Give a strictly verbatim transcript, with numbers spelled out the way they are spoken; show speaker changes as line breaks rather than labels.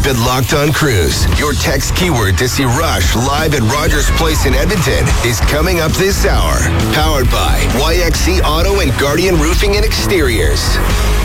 been Locked On Cruise. Your text keyword to see Rush live at Rogers Place in Edmonton is coming up this hour. Powered by Y X C Auto and Guardian Roofing and Exteriors.